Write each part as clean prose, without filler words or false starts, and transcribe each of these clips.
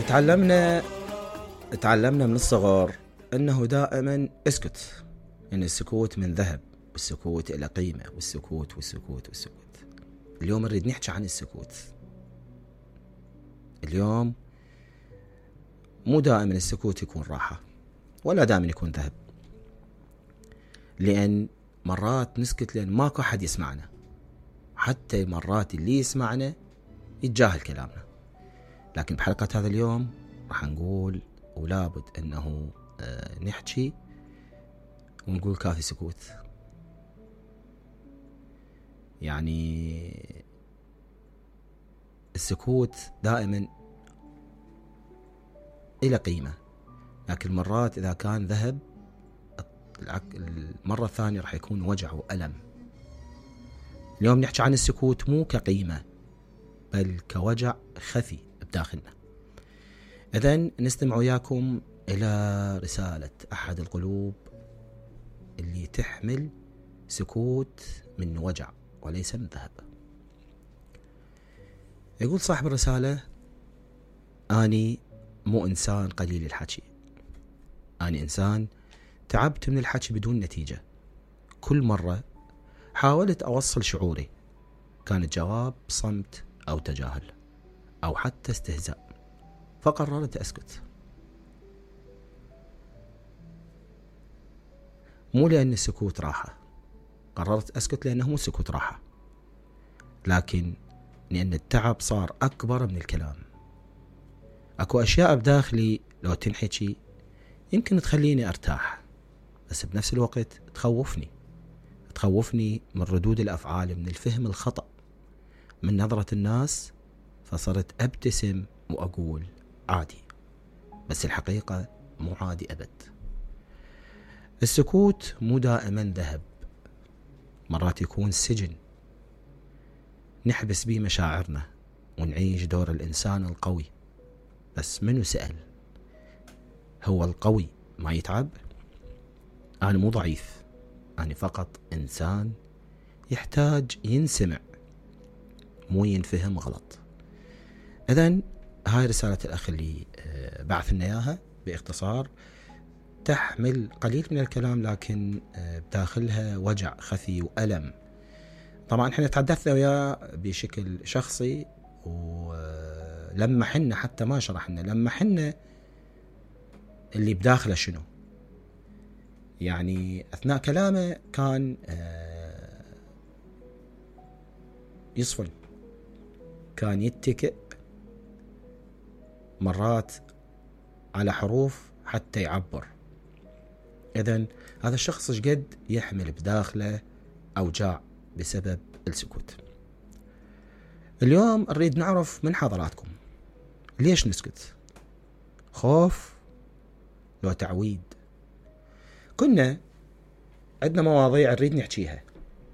تعلمنا من الصغر أنه دائما اسكت، إن السكوت من ذهب، والسكوت إلى قيمة، والسكوت. اليوم نريد نحكي عن السكوت. اليوم مو دائما السكوت يكون راحة، ولا دائما يكون ذهب، لأن مرات نسكت لأن ماكو أحد يسمعنا، حتى مرات اللي يسمعنا يتجاهل كلامنا. لكن بحلقة هذا اليوم راح نقول ولابد أنه نحكي ونقول كافي سكوت. يعني السكوت دائما إلى قيمة، لكن مرات إذا كان ذهب المرة الثانية راح يكون وجع وألم. اليوم نحكي عن السكوت مو كقيمة، بل كوجع خفي بداخلنا. إذن نستمع وياكم إلى رسالة أحد القلوب اللي تحمل سكوت من وجع وليس من ذهب. يقول صاحب الرسالة: أني مو إنسان قليل الحكي، أني إنسان تعبت من الحكي بدون نتيجة. كل مرة حاولت أوصل شعوري كان الجواب صمت أو تجاهل أو حتى استهزاء، فقررت أسكت. مو لأن السكوت راحة، قررت أسكت لأنه مو السكوت راحة، لكن لأن التعب صار أكبر من الكلام. أكو أشياء بداخلي لو تنحكي يمكن تخليني أرتاح، بس بنفس الوقت تخوفني من ردود الأفعال، من الفهم الخطأ، من نظرة الناس. فصرت أبتسم وأقول عادي، بس الحقيقة مو عادي أبد. السكوت مو دائما ذهب، مرات يكون سجن نحبس بيه مشاعرنا ونعيش دور الإنسان القوي. بس منو سأل هو القوي ما يتعب؟ أنا مو ضعيف، أنا فقط إنسان يحتاج ينسمع مو ينفهم غلط. إذن هاي رسالة الأخ اللي بعث لنا إياها باختصار، تحمل قليل من الكلام لكن بداخلها وجع خفي وألم. طبعا احنا تحدثنا وياه بشكل شخصي، ولما حنا حتى ما شرحنا لما حنا اللي بداخله شنو. يعني أثناء كلامه كان يصفن، كان يتكئ مرات على حروف حتى يعبر. إذن هذا الشخص ايش قد يحمل بداخله أوجاع بسبب السكوت. اليوم نريد نعرف من حضراتكم ليش نسكت؟ خوف لو تعويد؟ كنا عندنا مواضيع نريد نحكيها،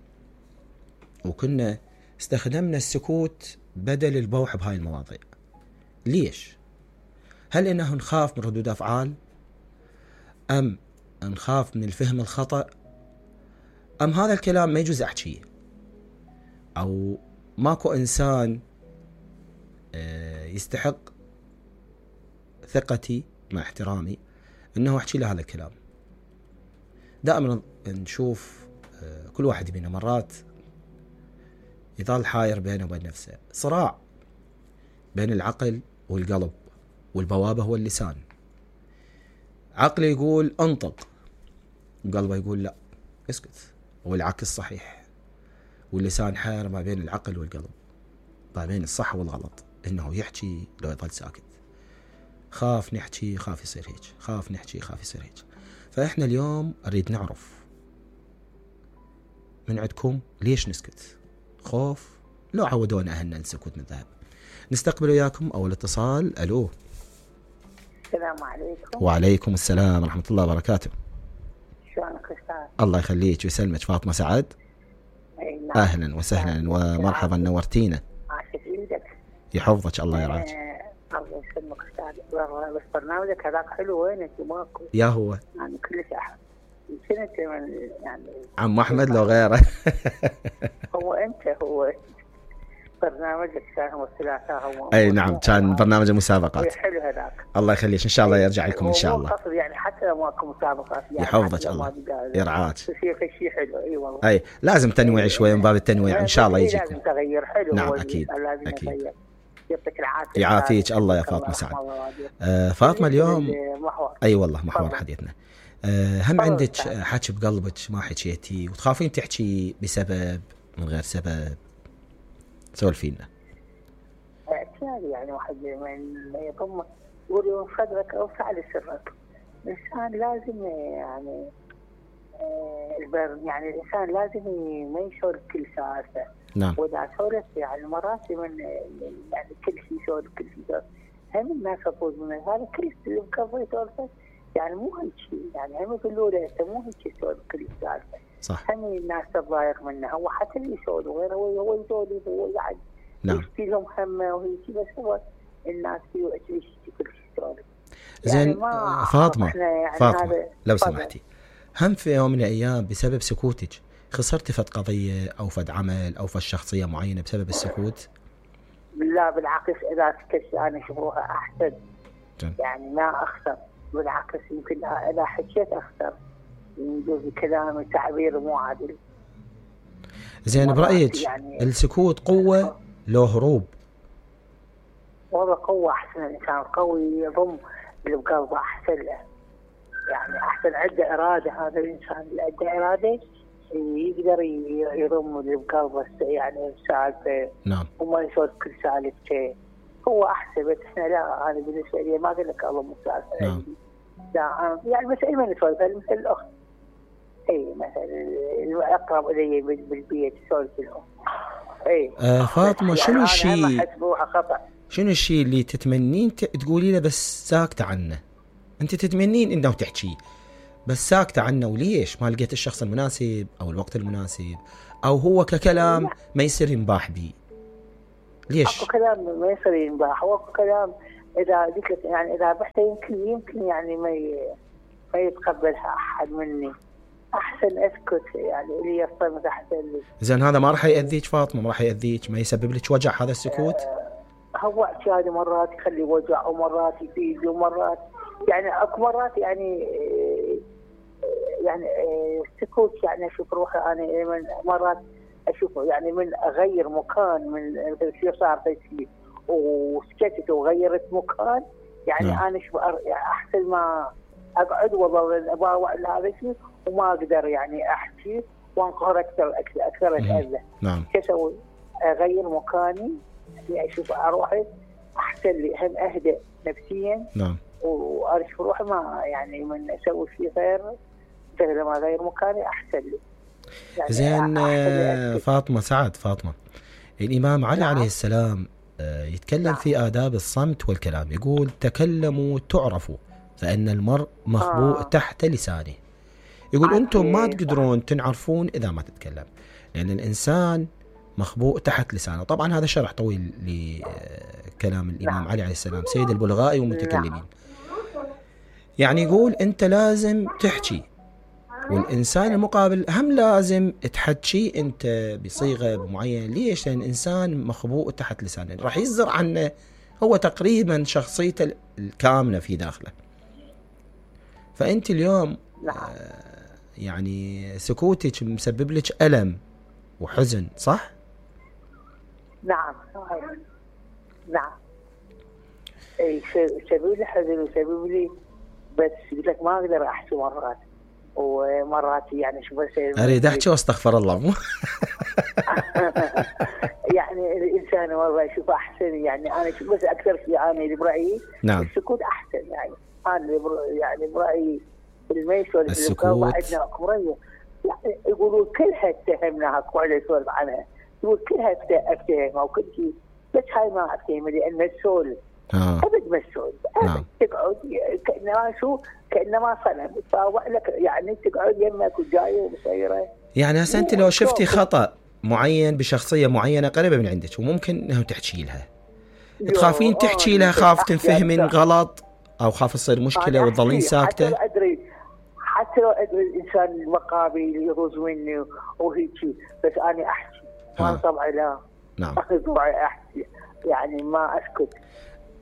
وكنا استخدمنا السكوت بدل البوح بهاي المواضيع. ليش؟ هل إنه نخاف من ردود أفعال، أم نخاف من الفهم الخطأ، أم هذا الكلام ما يجوز أحكيه، أو ماكو إنسان يستحق ثقتي مع احترامي إنه أحكي له هذا الكلام؟ دائما نشوف كل واحد بينا مرات يظل حاير بينه وبين نفسه، صراع بين العقل والقلب، والبوابة هو اللسان. عقله يقول انطق، وقلبه يقول لا اسكت، والعكس صحيح. واللسان حاير ما بين العقل والقلب، ما بين الصح والغلط، انه يحكي لو يظل ساكت. خاف نحكي خاف يصير هيك، خاف نحكي خاف يصير هيك. فإحنا اليوم أريد نعرف من عندكم ليش نسكت؟ خوف لو عودونا أهلنا نسكت من ذهب؟ نستقبل وياكم أول اتصال. ألو. السلام عليكم. وعليكم السلام ورحمة الله وبركاته. شلونك أستاذ؟ الله يخليك ويسلمك. فاطمة سعد. نعم. أهلا وسهلا ومرحبا، نورتينا. عاشت إيدك. يحفظك الله يرعاك. الله يسلمك أستاذ. بس برنامجك هذاك حلو، وينك ماكو؟ يا هو يعني كلش أحب. شنو يعني عم أحمد لو غيره؟ هو برنامجك كان هو الثلاثاء. هو أي نعم، كان برنامج مسابقات. حلو هذا. الله يخليك ان شاء الله يرجع لكم ان شاء الله. قصد يعني حتى لو ماكو مسابقات يعني يحفظك الله يرعاك. تصير شيء حلو. اي والله. اي لازم تنويع شوي من باب التنويع ان شاء الله يجيكم. لازم تغير حلو. نعم اكيد اكيد. يعطيك العافيه. يعافيك الله يا فاطمه سعد. فاطمه اليوم اي والله محور حديثنا. هم عندك حكي بقلبك ما حكيتي وتخافين تحكي بسبب من غير سبب؟ سولفي لنا. يعني واحد من يضم يقول صدرك او فعل سرك. الانسان لازم يعني يعني الانسان لازم ما يسولف كل سالفه. نعم. واذا سولف يعني مرات من يعني كل شيء يسولف كل شيء. هم الناس تفوز من هذا كل اللي بكفي يسولف يعني مو هيك شيء. يعني هم يقولوا له انت مو هيك تسولف كل سالفه. صح. هم الناس تضايق منه. هو حتى اللي يسولف غيره هو يسولف هو قاعد. نعم. يشتي لهم همه وهيك بس هو الناس يشتي كل شيء يسولف. زين يعني فاطمه يعني فاطمه لو سمحتي هم في يوم من الايام بسبب سكوتك خسرتي فد قضيه او فد عمل او فد شخصيه معينه بسبب السكوت؟ لا بالعكس اذا سكت انا اشوفها احسن. يعني ما اخسر بالعكس يمكن اذا حكيت اخسر يجوز كلامي تعبير مو عادل. زين برايك يعني السكوت قوه لو هروب؟ والله قوه احسن. الانسان قوي يضم اللي بقلبه احسن له. يعني احسن عنده اراده. هذا الانسان اللي عنده اراده يقدر يضم اللي بقلبه يعني سالفه. نعم. وما يسولف كل سالفته. هو احسن. بس احنا لا انا بالنسبه لي ما اقول لك الله مسالفه. نعم. لا انا يعني مثل ما نسولف مثل الاخت. اي مثلا الاقرب الي بالبيت يسولف لهم. اي فاطمه شنو الشيء خطا شنو الشيء اللي تتمنين تقولي له بس ساكته عنه؟ انت تتمنين انه تحكي بس ساكته عنه وليش؟ ما لقيت الشخص المناسب او الوقت المناسب او هو ككلام ما يصير ينباح بيه؟ ليش؟ اكو كلام ما يصير ينباح واكو كلام اذا قلت لك يعني اذا بحته يمكن يعني ما يتقبلها احد مني. احسن اسكت يعني اللي يصمت احسن لي. زين هذا ما راح يأذيك فاطمه؟ ما راح يأذيك؟ ما يسبب لك وجع هذا السكوت؟ هو هذه مرات يخلي وجع ومرات يفيد ومرات يعني اكو مرات يعني السكوت يعني اشوف روحي انا من مرات اشوف يعني من اغير مكان من شو صار في وسكتت وغيرت مكان يعني نعم. انا احسن ما اقعد واظل اباوع هذا الشيء وما اقدر يعني احكي وانقهر اكثر الاذى. نعم. شو اسوي؟ اغير مكاني يعني اشوف روحي احسن لي هم اهدى نفسيا. نعم. وارشف روحي ما يعني من اسوي شيء غير لما اغير مكاني احسن لي. يعني زين فاطمه سعد فاطمه الامام علي عليه السلام يتكلم في آداب الصمت والكلام. يقول تكلموا تعرفوا فإن المرء مخبوء تحت لسانه. يقول أنتم ما تقدرون تنعرفون إذا ما تتكلم لأن الإنسان مخبوء تحت لسانه. طبعا هذا شرح طويل لكلام الإمام علي عليه السلام سيد البلغاء والمتكلمين. يعني يقول أنت لازم تحكي والإنسان المقابل هم لازم تحكي أنت بصيغة معينة. ليش؟ لأن الإنسان مخبوء تحت لسانه راح يصدر عنه هو تقريبا شخصيته الكامنة في داخله. فأنت اليوم يعني سكوتك مسبب لك ألم وحزن صح؟ نعم نعم. اي سبب لي حزن وسبب لي بس قلت لك ما اقدر احكي مرات ومرات يعني شو بس اريد احكي واستغفر الله مو يعني الانسان والله يشوف احسن. يعني انا شوف بس اكثر شيء انا اللي برايي نعم. السكوت احسن. يعني انا يعني برايي الميسور السكوت عندنا قريه يعني يقولوا كلها اتهمناها كل يسولف عنها يقول كلها افتهم او كل شيء بس هاي ما افتهم لان السولف ابد مسؤول. نعم. تقعد كانما صنم تطاوع لك يعني تقعد يمك وجايه ومسيره. يعني هسه انت لو شفتي خطا معين بشخصيه معينه قريبه من عندك وممكن انه تحكي لها تخافين تحكي لها خاف تنفهمين غلط او خاف تصير مشكله وتظلين ساكته؟ حتى لو ادري الانسان المقابل يغوز مني وهيك بس انا احكي ما طبعا لا. نعم. طبعا احكي يعني ما اسكت.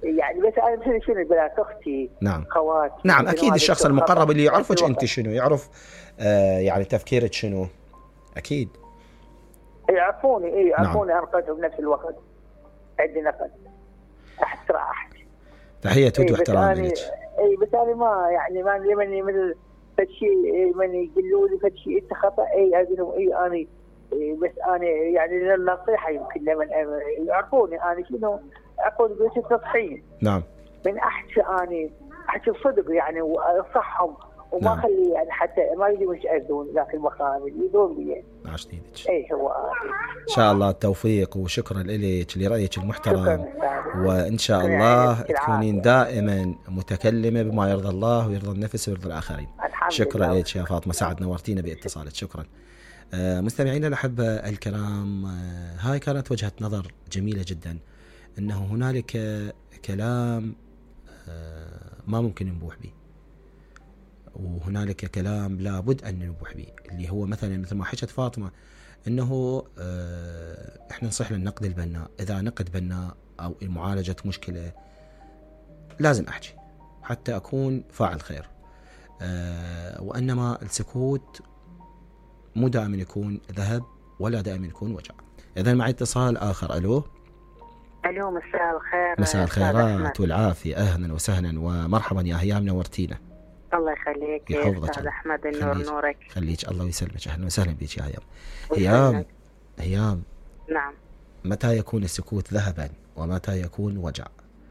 يعني بس أنا مثل شنو بنات أختي، نعم خواتي. نعم أكيد الشخص المقرب اللي يعرفك أنت شنو، يعرف يعني تفكيرك شنو، أكيد يعرفوني نعم. أنا قدر بنفس الوقت عندي نقد أحس راحتي. تحية واحترام لك. بس أنا ما يعني ما لمني مثل فشي من يقولوا لي فشي أنت خطأ أقول لهم أنا بس أنا يعني النصيحة يمكن لمن يعرفوني أنا شنو أقول بس التصحيح. نعم. من أحكي الصدق يعني وأصحهم وما نعم. أخلي يعني حتى ما يجوا يشأذون ذاك المقام يدون لي. هو إن شاء الله التوفيق، وشكرا لك لرأيك المحترم، وإن شاء الله تكونين دائما متكلمة بما يرضى الله ويرضى النفس ويرضى الآخرين. شكرا لك يا فاطمة، سعد نورتينا باتصالك. شكرا. مستمعينا الأحبة الكرام، هاي كانت وجهة نظر جميلة جدا، أنه هنالك كلام ما ممكن نبوح به، وهنالك كلام لابد أن نبوح به، اللي هو مثل ما حكت فاطمة أنه إحنا نصح للنقد البناء. إذا نقد بناء أو معالجة مشكلة لازم أحكي حتى أكون فاعل خير، وأنما السكوت مو دائما يكون ذهب ولا دائما يكون وجع. إذا معي اتصال آخر. ألو مساء الخير. مساء الخيرات والعافية، أهلا وسهلا ومرحبا يا هيام، نورتينا. الله يخليك يحفظك أستاذ أحمد، النور نورك. خليك، الله يسلمك. أهلا وسهلا بك يا هيام. هيام نعم. متى يكون السكوت ذهبا ومتى يكون وجع؟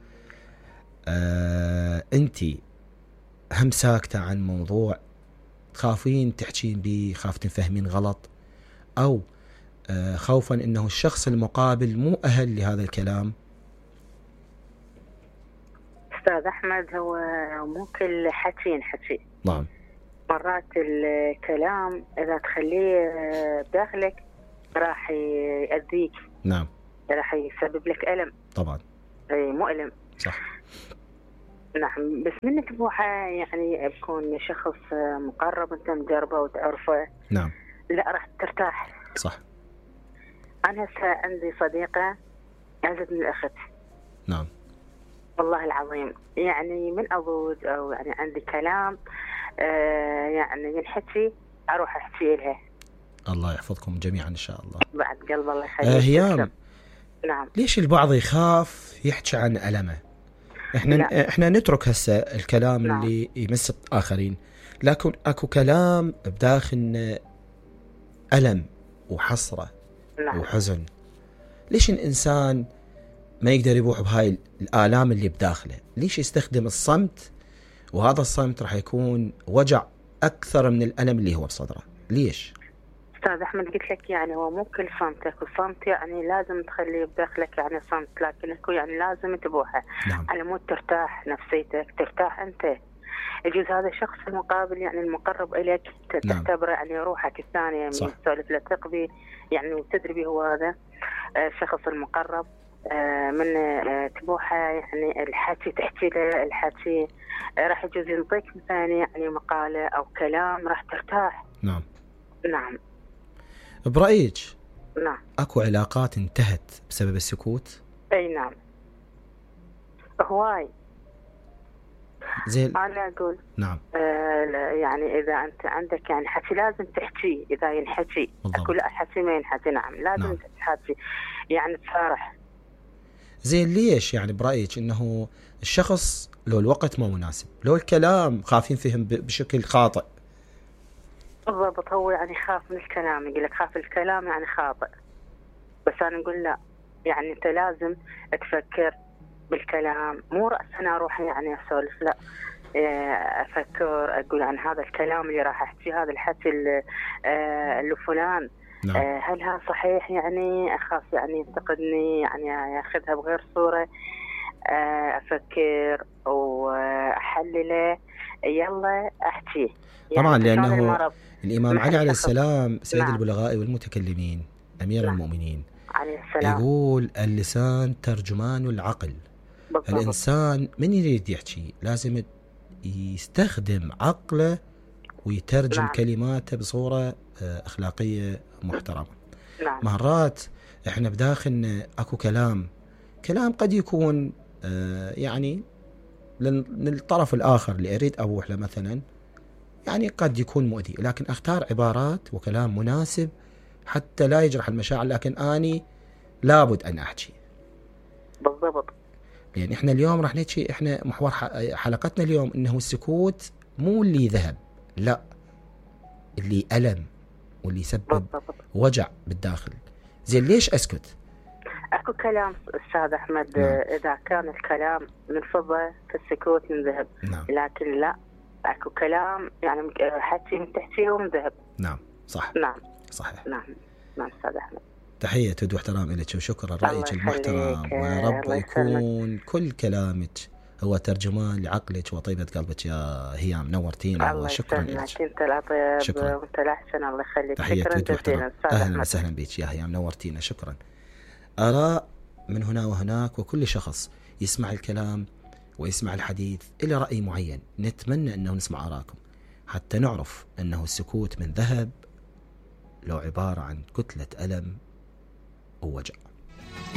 أنت هم ساكتة عن موضوع تخافين تحكين به، خاف تفهمين غلط، أو خوفا أنه الشخص المقابل مو أهل لهذا الكلام؟ أستاذ أحمد، هو مو كل حكي. نعم. مرات الكلام إذا تخليه بداخلك راح يأذيك. نعم. راح يسبب لك ألم. طبعا. مؤلم. صح. نعم. بس منك بوحة يعني بكون شخص مقرب أنت مجربه وتعرفه. نعم. لا راح ترتاح. صح. أنا عندي صديقة أعزت من الأخت. نعم. والله العظيم يعني من أضوج أو يعني عندي كلام يعني ينحكي أروح أحكي لها. الله يحفظكم جميعا إن شاء الله. بعد قلب الله يخليك. هيام. نعم. ليش البعض يخاف يحكي عن ألمه؟ احنا نترك هسه الكلام. نعم. اللي يمس الآخرين، لكن اكو كلام بداخلنا ألم وحسرة. نعم. وحزن. ليش الإنسان ما يقدر يبوح بهاي الآلام اللي بداخله؟ ليش يستخدم الصمت؟ وهذا الصمت راح يكون وجع أكثر من الألم اللي هو بصدره. ليش؟ أستاذ أحمد قلت لك يعني هو مو كل صمتك، الصمت يعني لازم تخليه بداخلك يعني صمت، لكن يعني لازم تبوحه. نعم. على مود ترتاح نفسيتك، ترتاح أنت. يجوز هذا الشخص المقابل يعني المقرب إليك تعتبره يعني روحك الثانية، من تسولف له تقضي يعني وتدري هو هذا الشخص المقرب. من تبوحه يعني الحكي، تحكي له الحكي راح يجوز ينطيك مثلا يعني مقالة أو كلام راح ترتاح. نعم. نعم. برأيك نعم أكو علاقات انتهت بسبب السكوت؟ أي نعم هواي. زين. أنا أقول نعم. يعني إذا أنت عندك يعني حكي لازم تحكي، إذا ينحكي. أقول لا حكي ما ينحكي. نعم لازم. نعم. تحكي يعني تصارح. زين. ليش يعني برأيك إنه الشخص لو الوقت ما مناسب، لو الكلام خافين فيهم بشكل خاطئ؟ بالضبط، هو يعني خاف من الكلام، يقول لك خاف الكلام يعني خاطئ. بس أنا نقول لا، يعني أنت لازم تفكر بالكلام، مو رأسنا أروح يعني أسولف، لا أفكر أقول عن هذا الكلام اللي راح أحكي، هذا الحكي اللي فلان. نعم. هل هذا صحيح؟ يعني أخاف يعني ينتقدني، يعني ياخذها بغير صورة. أفكر وأحلله يلا أحكي. يعني طبعا لأنه الإمام علي عليه السلام سيد نعم. البلغاء والمتكلمين أمير نعم. المؤمنين عليه السلام يقول اللسان ترجمان العقل. بالضبط. الإنسان من يريد يحكي لازم يستخدم عقله ويترجم نعم. كلماته بصورة أخلاقية محترمة. نعم. مرات إحنا بداخلنا أكو كلام قد يكون يعني للطرف الآخر اللي أريد أبوح له مثلا يعني قد يكون مؤذي، لكن أختار عبارات وكلام مناسب حتى لا يجرح المشاعر، لكن أني لابد أن أحكي. بالضبط. يعني إحنا اليوم راح نحكي، إحنا محور حلقتنا اليوم إنه السكوت مو اللي ذهب، لا، اللي ألم واللي يسبب وجع بالداخل. زين ليش أسكت؟ أكو كلام أستاذ أحمد، إذا كان الكلام من فضة فالسكوت من ذهب. لكن لا، أكو كلام يعني حتى من تحتيه من ذهب. نعم صح. نعم صحيح. نعم أستاذ أحمد. تحية ود واحترام لك وشكرا رأيك المحترم، ورب يكون كل كلامك هو ترجمان لعقلك وطيبة قلبك يا هيام. نورتينا وشكرا لك. شكرا. وانت الأحسن، الله يخليك. تحية ود واحترام، أهلا وسهلا بك يا هيام، نورتينا. شكرا. آراء من هنا وهناك، وكل شخص يسمع الكلام ويسمع الحديث إلى رأي معين. نتمنى أنه نسمع آراءكم حتى نعرف أنه السكوت من ذهب لو عبارة عن كتلة ألم ووجع.